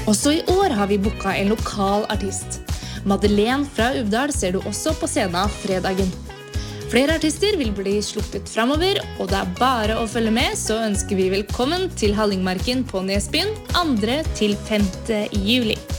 Også i år har vi booket en lokal artist. Madeleine fra Uvdal ser du også på scenen fredagen. Flere artister vil bli sluppet fremover, og det er bare å følge med, så ønsker vi velkommen til Hallingmarken på Nesbyen 2. til 5. juli.